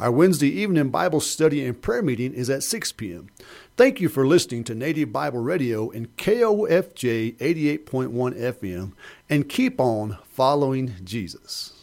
Our Wednesday evening Bible study and prayer meeting is at 6 p.m. Thank you for listening to Native Bible Radio and KOFJ 88.1 FM, and keep on following Jesus.